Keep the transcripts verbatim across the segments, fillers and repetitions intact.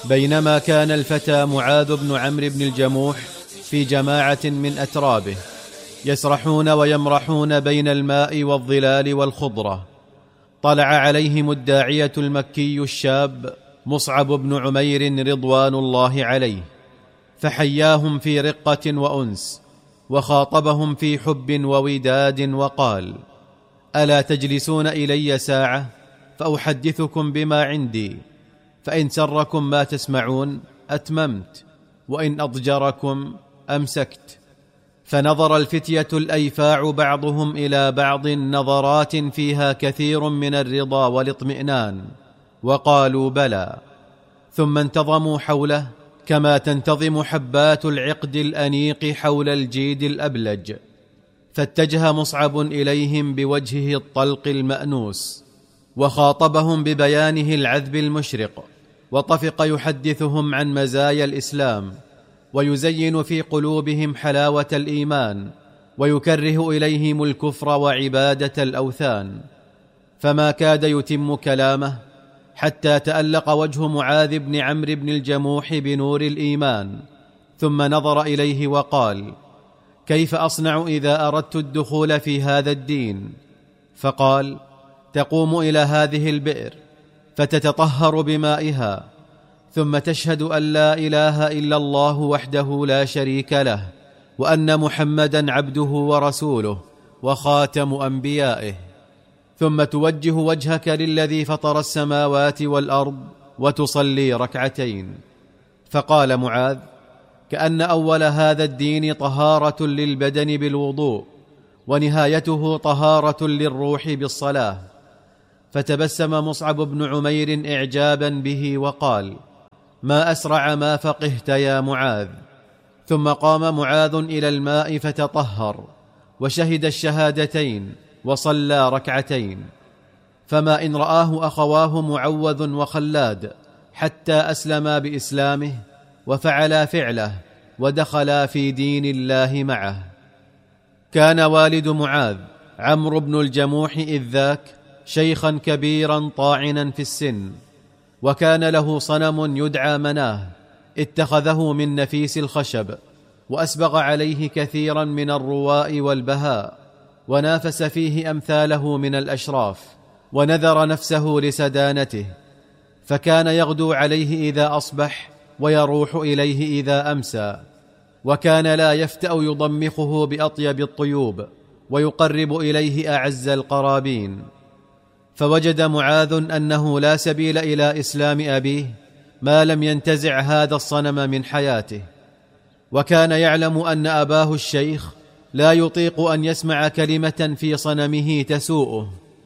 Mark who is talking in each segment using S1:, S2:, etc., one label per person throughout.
S1: بينما كان الفتى معاذ بن عمرو بن الجموح في جماعة من أترابه يسرحون ويمرحون بين الماء والظلال والخضرة، طلع عليهم الداعية المكي الشاب مصعب بن عمير رضوان الله عليه، فحياهم في رقة وأنس، وخاطبهم في حب ووداد، وقال: ألا تجلسون إلي ساعة فأحدثكم بما عندي، فإن سركم ما تسمعون أتممت، وإن أضجركم أمسكت. فنظر الفتية الأيفاع بعضهم إلى بعض نظرات فيها كثير من الرضا والاطمئنان، وقالوا: بلى. ثم انتظموا حوله كما تنتظم حبات العقد الأنيق حول الجيد الأبلج، فاتجه مصعب إليهم بوجهه الطلق المأنوس، وخاطبهم ببيانه العذب المشرق، وطفق يحدثهم عن مزايا الإسلام، ويزين في قلوبهم حلاوة الإيمان، ويكره إليهم الكفر وعبادة الأوثان. فما كاد يتم كلامه حتى تألق وجه معاذ بن عمرو بن الجموح بنور الإيمان، ثم نظر إليه وقال: كيف أصنع إذا أردت الدخول في هذا الدين؟ فقال: تقوم إلى هذه البئر فتتطهر بمائها، ثم تشهد أن لا إله إلا الله وحده لا شريك له، وأن محمدا عبده ورسوله وخاتم أنبيائه، ثم توجه وجهك للذي فطر السماوات والأرض وتصلي ركعتين. فقال معاذ: كأن أول هذا الدين طهارة للبدن بالوضوء، ونهايته طهارة للروح بالصلاة. فتبسم مصعب بن عمير إعجابا به وقال: ما أسرع ما فقهت يا معاذ. ثم قام معاذ إلى الماء فتطهر، وشهد الشهادتين، وصلى ركعتين. فما إن رآه أخواه معوذ وخلاد حتى أسلما بإسلامه، وفعلا فعله، ودخلا في دين الله معه. كان والد معاذ عمرو بن الجموح إذ ذاك شيخا كبيرا طاعنا في السن، وكان له صنم يدعى مناه، اتخذه من نفيس الخشب، وأسبغ عليه كثيرا من الرواء والبهاء، ونافس فيه أمثاله من الأشراف، ونذر نفسه لسدانته، فكان يغدو عليه إذا أصبح، ويروح إليه إذا أمسى، وكان لا يفتأ يضمخه بأطيب الطيوب، ويقرب إليه أعز القرابين. فوجد معاذ أنه لا سبيل إلى إسلام أبيه ما لم ينتزع هذا الصنم من حياته، وكان يعلم أن أباه الشيخ لا يطيق أن يسمع كلمة في صنمه تسوءه،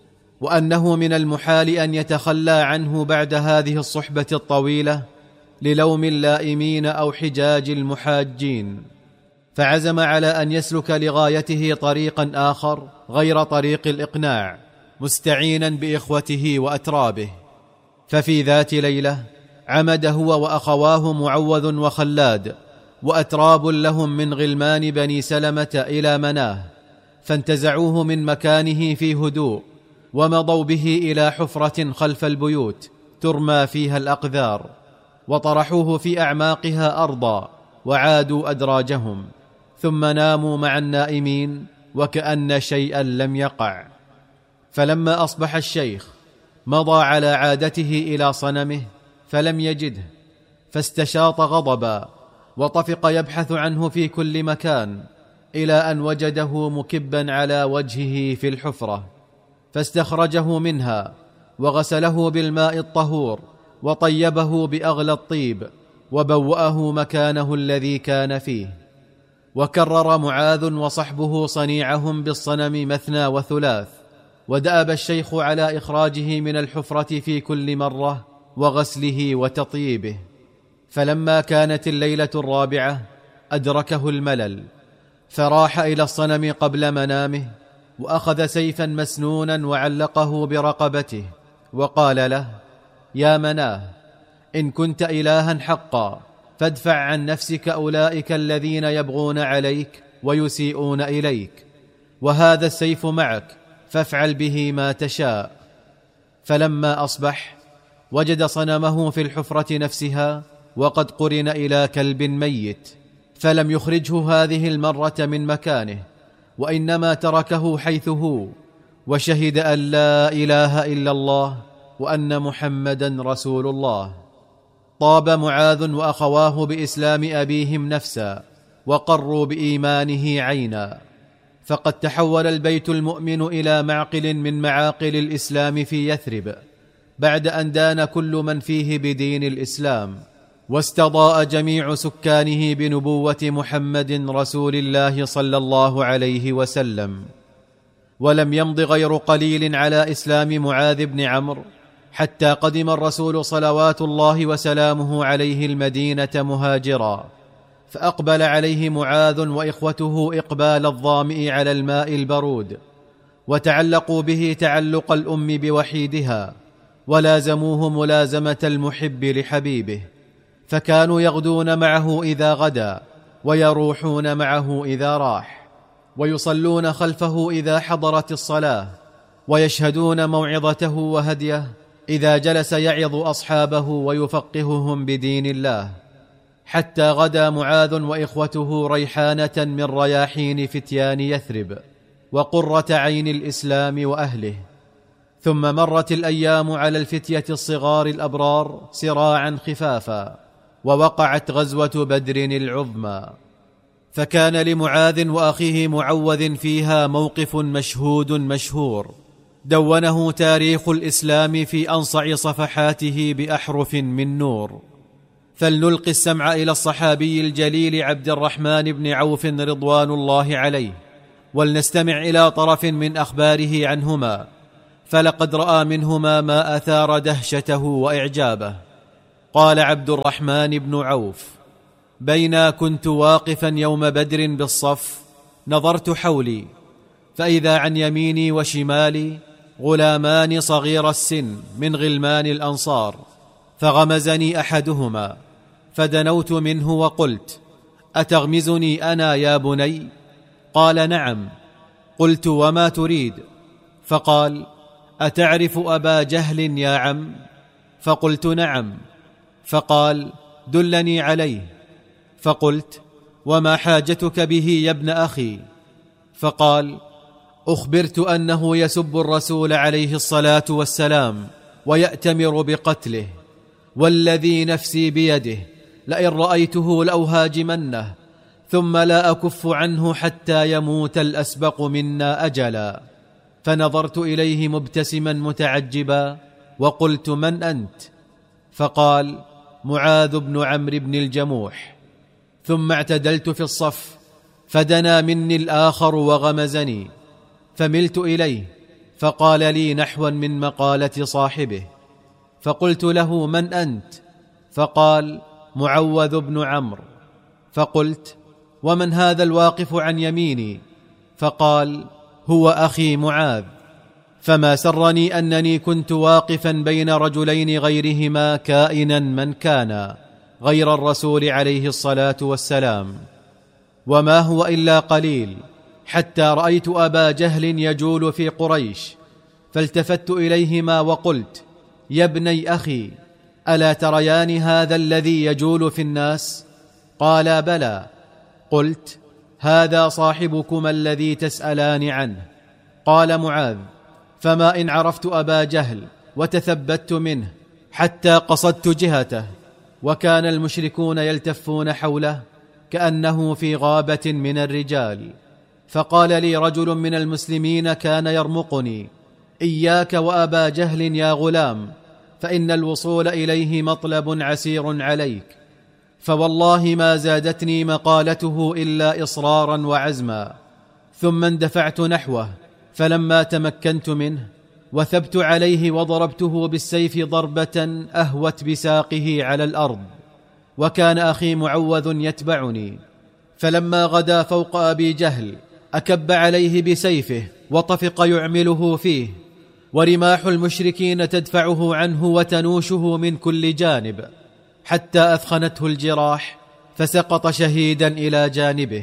S1: وأنه من المحال أن يتخلى عنه بعد هذه الصحبة الطويلة للوم اللائمين أو حجاج المحاجين. فعزم على أن يسلك لغايته طريقا آخر غير طريق الإقناع، مستعينا بإخوته وأترابه. ففي ذات ليلة عمد هو وأخواه معوذ وخلاد وأتراب لهم من غلمان بني سلمة إلى مناه، فانتزعوه من مكانه في هدوء، ومضوا به إلى حفرة خلف البيوت ترمى فيها الأقذار، وطرحوه في أعماقها أرضا، وعادوا أدراجهم، ثم ناموا مع النائمين وكأن شيئا لم يقع. فلما أصبح الشيخ مضى على عادته إلى صنمه فلم يجده، فاستشاط غضبا، وطفق يبحث عنه في كل مكان، إلى أن وجده مكبا على وجهه في الحفرة، فاستخرجه منها، وغسله بالماء الطهور، وطيبه بأغلى الطيب، وبوأه مكانه الذي كان فيه. وكرر معاذ وصحبه صنيعهم بالصنم مثنى وثلاث، ودأب الشيخ على إخراجه من الحفرة في كل مرة، وغسله وتطييبه. فلما كانت الليلة الرابعة أدركه الملل، فراح إلى الصنم قبل منامه، وأخذ سيفا مسنونا وعلقه برقبته، وقال له: يا مناه، إن كنت إلها حقا فادفع عن نفسك أولئك الذين يبغون عليك ويسيئون إليك، وهذا السيف معك، فافعل به ما تشاء. فلما أصبح وجد صنمه في الحفرة نفسها وقد قرن إلى كلب ميت، فلم يخرجه هذه المرة من مكانه، وإنما تركه حيث هو، وشهد أن لا إله إلا الله وأن محمدا رسول الله. طاب معاذ وأخواه بإسلام أبيهم نفسا، وقروا بإيمانه عينا، فقد تحول البيت المؤمن إلى معقل من معاقل الإسلام في يثرب، بعد أن دان كل من فيه بدين الإسلام، واستضاء جميع سكانه بنبوة محمد رسول الله صلى الله عليه وسلم. ولم يمض غير قليل على إسلام معاذ بن عمرو حتى قدم الرسول صلوات الله وسلامه عليه المدينة مهاجرا، فأقبل عليه معاذ وإخوته إقبال الظامئ على الماء البرود، وتعلقوا به تعلق الأم بوحيدها، ولازموه ملازمة المحب لحبيبه، فكانوا يغدون معه إذا غدا، ويروحون معه إذا راح، ويصلون خلفه إذا حضرت الصلاة، ويشهدون موعظته وهديه إذا جلس يعظ أصحابه ويفقههم بدين الله، حتى غدا معاذ وإخوته ريحانة من رياحين فتيان يثرب، وقرة عين الإسلام وأهله. ثم مرت الأيام على الفتية الصغار الأبرار سراعا خفافا، ووقعت غزوة بدر العظمى، فكان لمعاذ وأخيه معوذ فيها موقف مشهود مشهور، دونه تاريخ الإسلام في أنصع صفحاته بأحرف من نور. فلنلقي السمع إلى الصحابي الجليل عبد الرحمن بن عوف رضوان الله عليه، ولنستمع إلى طرف من أخباره عنهما، فلقد رأى منهما ما أثار دهشته وإعجابه. قال عبد الرحمن بن عوف: بينا كنت واقفا يوم بدر بالصف، نظرت حولي، فإذا عن يميني وشمالي غلامان صغير السن من غلمان الأنصار، فغمزني أحدهما، فدنوت منه وقلت: أتغمزني أنا يا بني؟ قال: نعم. قلت: وما تريد؟ فقال: أتعرف أبا جهل يا عم؟ فقلت: نعم. فقال: دلني عليه. فقلت: وما حاجتك به يا ابن أخي؟ فقال: أخبرت أنه يسب الرسول عليه الصلاة والسلام ويأتمر بقتله، والذي نفسي بيده لئن رأيته لأهاجمنه، ثم لا أكف عنه حتى يموت الأسبق منا أجلا. فنظرت إليه مبتسما متعجبا، وقلت: من أنت؟ فقال: معاذ بن عمرو بن الجموح. ثم اعتدلت في الصف، فدنا مني الآخر وغمزني، فملت إليه، فقال لي نحوا من مقالة صاحبه، فقلت له: من أنت؟ فقال: معوذ بن عمرو. فقلت: ومن هذا الواقف عن يميني؟ فقال: هو أخي معاذ. فما سرني أنني كنت واقفا بين رجلين غيرهما كائنا من كان غير الرسول عليه الصلاة والسلام، وما هو إلا قليل حتى رأيت أبا جهل يجول في قريش، فالتفت إليهما وقلت: يا ابني أخي، ألا تريان هذا الذي يجول في الناس؟ قالا: بلى. قلت: هذا صاحبكما الذي تسألان عنه. قال معاذ: فما إن عرفت أبا جهل وتثبت منه حتى قصدت جهته، وكان المشركون يلتفون حوله كأنه في غابة من الرجال، فقال لي رجل من المسلمين كان يرمقني: إياك وأبا جهل يا غلام، فإن الوصول إليه مطلب عسير عليك. فوالله ما زادتني مقالته إلا إصرارا وعزما. ثم اندفعت نحوه، فلما تمكنت منه وثبت عليه وضربته بالسيف ضربة أهوت بساقه على الأرض، وكان أخي معوذ يتبعني. فلما غدا فوق أبي جهل أكب عليه بسيفه وطفق يعمله فيه، ورماح المشركين تدفعه عنه وتنوشه من كل جانب، حتى أثخنته الجراح فسقط شهيدا إلى جانبه.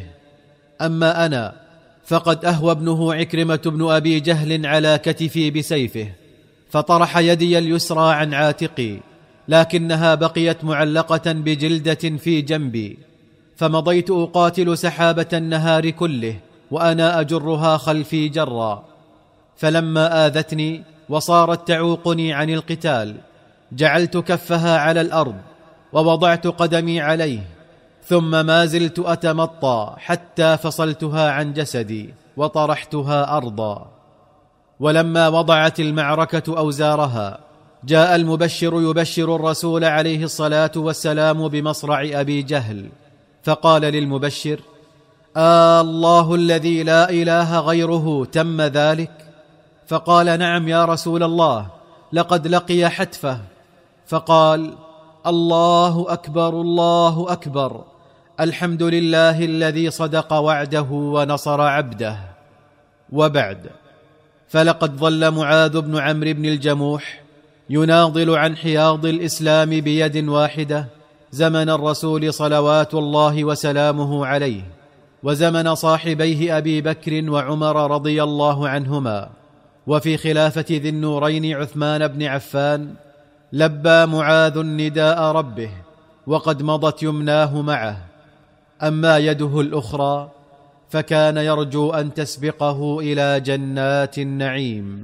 S1: أما أنا فقد أهوى ابنه عكرمة بن أبي جهل على كتفي بسيفه، فطرح يدي اليسرى عن عاتقي، لكنها بقيت معلقة بجلدة في جنبي، فمضيت أقاتل سحابة النهار كله وأنا أجرها خلفي جرا، فلما آذتني وصارت تعوقني عن القتال جعلت كفها على الأرض ووضعت قدمي عليه، ثم ما زلت أتمطى حتى فصلتها عن جسدي وطرحتها أرضا. ولما وضعت المعركة أوزارها جاء المبشر يبشر الرسول عليه الصلاة والسلام بمصرع أبي جهل، فقال للمبشر: آه الله الذي لا إله غيره تم ذلك؟ فقال: نعم يا رسول الله، لقد لقي حتفه. فقال: الله أكبر الله أكبر، الحمد لله الذي صدق وعده ونصر عبده. وبعد، فلقد ظل معاذ بن عمرو بن الجموح يناضل عن حياض الإسلام بيد واحدة زمن الرسول صلوات الله وسلامه عليه، وزمن صاحبيه أبي بكر وعمر رضي الله عنهما، وفي خلافة ذي النورين عثمان بن عفان لبى معاذ نداء ربه وقد مضت يمناه معه، أما يده الأخرى فكان يرجو أن تسبقه إلى جنات النعيم.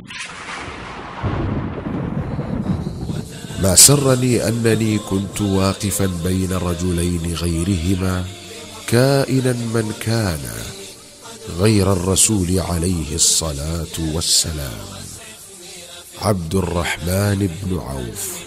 S2: ما سرني أنني كنت واقفا بين رجلين غيرهما كائنا من كان غير الرسول عليه الصلاة والسلام، عبد الرحمن بن عوف